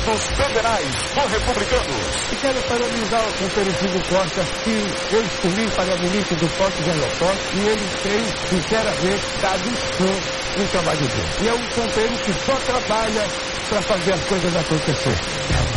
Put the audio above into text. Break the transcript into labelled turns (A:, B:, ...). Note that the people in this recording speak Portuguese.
A: deputados federais do Republicanos.
B: E quero parabenizar o companheiro Costa, que eu escolhi para ministro do Porto de Aeroporto, e ele tem, sinceramente, dado no trabalho dele. E é um companheiro que só trabalha para fazer as coisas acontecer.